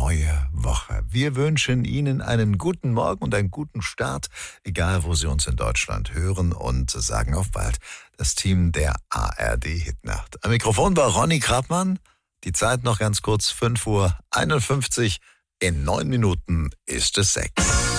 neue Woche. Wir wünschen Ihnen einen guten Morgen und einen guten Start, egal wo Sie uns in Deutschland hören, und sagen auf bald. Das Team der ARD Hitnacht. Am Mikrofon war Ronny Krabmann. Die Zeit noch ganz kurz, 5:51 Uhr. In 9 Minuten ist es 6.